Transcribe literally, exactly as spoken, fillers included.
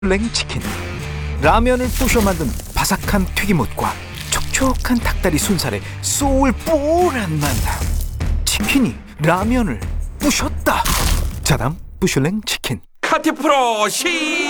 랭치킨. 라면을 부셔 만든 바삭한 튀김옷과 촉촉한 닭다리 순살의 소울뽀란 맛. 치킨이 라면을 부셨다. 자담 부슐랭 치킨. 카티 프로 시